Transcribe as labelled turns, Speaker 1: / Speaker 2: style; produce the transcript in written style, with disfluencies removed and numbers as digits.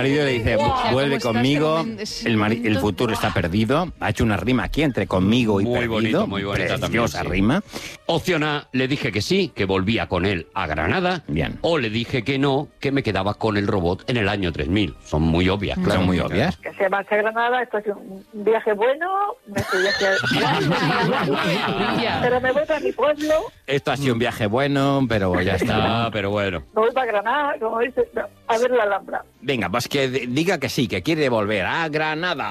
Speaker 1: marido le dice, vuelve
Speaker 2: ¿Cómo
Speaker 1: conmigo,
Speaker 2: estás?
Speaker 1: el futuro está perdido. Ha hecho una rima aquí entre conmigo y
Speaker 3: Muy
Speaker 1: perdido.
Speaker 3: bonito, muy bonita también,
Speaker 1: Preciosa
Speaker 3: sí.
Speaker 1: rima.
Speaker 3: Opción A, le dije que sí, que volvía con él a Granada.
Speaker 1: Bien.
Speaker 3: O le dije que no, que me quedaba con el robot en el año 3000. Son muy obvias, claro.
Speaker 1: Son muy obvias.
Speaker 4: Que se marcha a Granada, esto es un viaje bueno, me estoy pero me voy para mi pueblo,
Speaker 1: Esto ha sido un viaje bueno, pero ya está.
Speaker 3: Ah, pero bueno.
Speaker 4: me voy para Granada, como dice, a ver la Alhambra.
Speaker 1: Venga, pues que diga que sí, que quiere volver a Granada.